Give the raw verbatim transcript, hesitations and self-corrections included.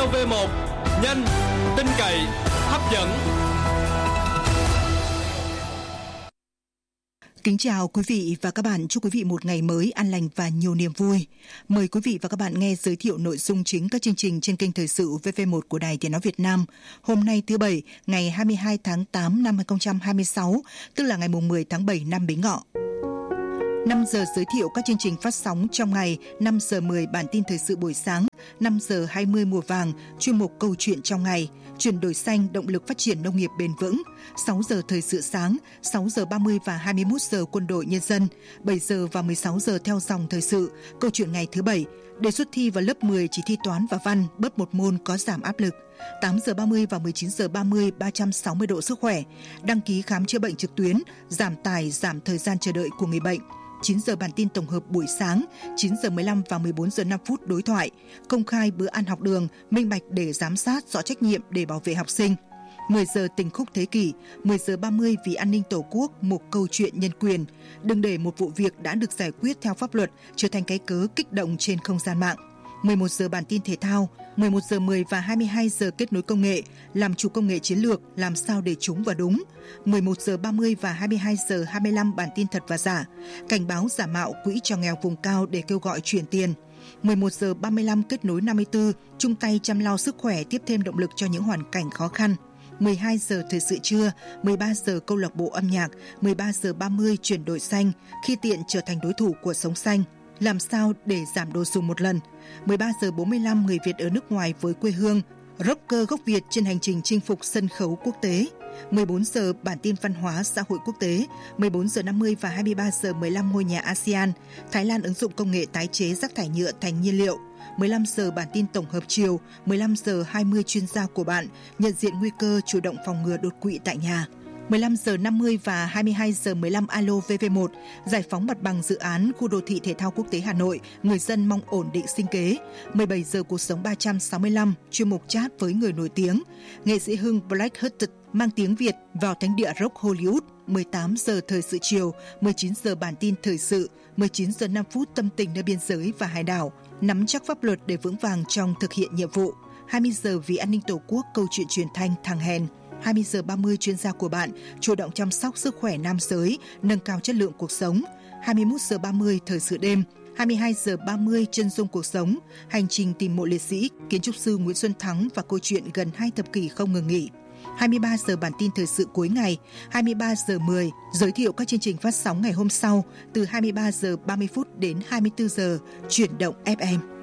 vê o một, nhanh, tin cậy, hấp dẫn. Kính chào quý vị và các bạn, chúc quý vị một ngày mới an lành và nhiều niềm vui. Mời quý vị và các bạn nghe giới thiệu nội dung chính các chương trình trên kênh Thời sự vê vê một của Đài Tiếng nói Việt Nam. Hôm nay thứ Bảy, ngày hai mươi hai tháng tám năm hai nghìn không trăm hai mươi sáu, tức là ngày mười tháng bảy năm Bính Ngọ. năm giờ giới thiệu các chương trình phát sóng trong ngày, năm giờ mười bản tin thời sự buổi sáng, năm giờ hai mươi mùa vàng, chuyên mục câu chuyện trong ngày, chuyển đổi xanh, động lực phát triển nông nghiệp bền vững, sáu giờ thời sự sáng, sáu giờ ba mươi và hai mươi mốt giờ quân đội nhân dân, bảy giờ và mười sáu giờ theo dòng thời sự, câu chuyện ngày thứ Bảy, đề xuất thi vào lớp mười chỉ thi toán và văn, bớt một môn có giảm áp lực. tám giờ ba mươi và mười chín giờ ba mươi, ba trăm sáu mươi độ sức khỏe, đăng ký khám chữa bệnh trực tuyến, giảm tài, giảm thời gian chờ đợi của người bệnh. chín giờ bản tin tổng hợp buổi sáng, chín giờ mười lăm và mười bốn giờ năm phút đối thoại, công khai bữa ăn học đường, minh bạch để giám sát, rõ trách nhiệm để bảo vệ học sinh. mười giờ tình khúc thế kỷ, mười giờ ba mươi vì an ninh Tổ quốc, một câu chuyện nhân quyền. Đừng để một vụ việc đã được giải quyết theo pháp luật trở thành cái cớ kích động trên không gian mạng. mười một giờ bản tin thể thao, mười một giờ mười và hai mươi hai giờ kết nối công nghệ, làm chủ công nghệ chiến lược, làm sao để trúng và đúng. mười một giờ ba mươi và hai mươi hai giờ hai mươi lăm bản tin thật và giả, cảnh báo giả mạo quỹ cho nghèo vùng cao để kêu gọi chuyển tiền. mười một giờ ba mươi lăm kết nối năm mươi tư, chung tay chăm lo sức khỏe, tiếp thêm động lực cho những hoàn cảnh khó khăn. mười hai giờ thời sự trưa, mười ba giờ câu lạc bộ âm nhạc, mười ba giờ ba mươi chuyển đổi xanh, khi tiện trở thành đối thủ của sống xanh. Làm sao để giảm đồ dùng một lần. mười ba giờ bốn mươi lăm người Việt ở nước ngoài với quê hương, rocker gốc Việt trên hành trình chinh phục sân khấu quốc tế. mười bốn giờ bản tin văn hóa xã hội quốc tế, mười bốn giờ năm mươi và hai mươi ba giờ mười lăm ngôi nhà a sê an, Thái Lan ứng dụng công nghệ tái chế rác thải nhựa thành nhiên liệu. mười lăm giờ bản tin tổng hợp chiều, mười lăm giờ hai mươi chuyên gia của bạn, nhận diện nguy cơ, chủ động phòng ngừa đột quỵ tại nhà. mười lăm giờ năm mươi và hai mươi hai giờ mười lăm alo vê vê một, giải phóng mặt bằng dự án khu đô thị thể thao quốc tế Hà Nội, người dân mong ổn định sinh kế. mười bảy giờ cuộc sống ba trăm sáu mươi lăm, chuyên mục chat với người nổi tiếng. Nghệ sĩ Hưng Black Hearted mang tiếng Việt vào thánh địa rock Hollywood. mười tám giờ thời sự chiều, mười chín giờ bản tin thời sự, mười chín giờ năm phút tâm tình nơi biên giới và hải đảo, nắm chắc pháp luật để vững vàng trong thực hiện nhiệm vụ. hai mươi giờ vì an ninh Tổ quốc, câu chuyện truyền thanh thằng hèn. hai mươi giờ ba mươi chuyên gia của bạn, chủ động chăm sóc sức khỏe nam giới, nâng cao chất lượng cuộc sống. hai mươi mốt giờ ba mươi thời sự đêm, hai mươi hai giờ ba mươi chân dung cuộc sống, hành trình tìm mộ liệt sĩ, kiến trúc sư Nguyễn Xuân Thắng và câu chuyện gần hai thập kỷ không ngừng nghỉ. hai mươi ba giờ bản tin thời sự cuối ngày, hai mươi ba giờ mười giới thiệu các chương trình phát sóng ngày hôm sau từ hai mươi ba giờ ba mươi phút đến hai mươi tư giờ, chuyển động ép em.